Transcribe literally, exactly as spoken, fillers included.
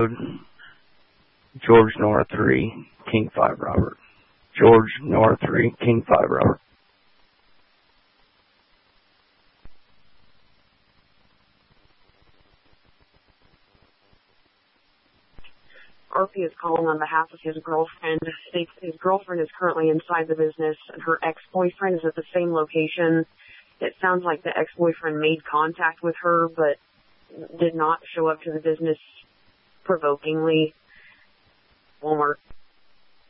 George Nora three, King five Robert. George Nora three, King five Robert. R P is calling on behalf of his girlfriend. States his girlfriend is currently inside the business and her ex-boyfriend is at the same location. It sounds like the ex-boyfriend made contact with her but did not show up to the business provokingly. Walmart.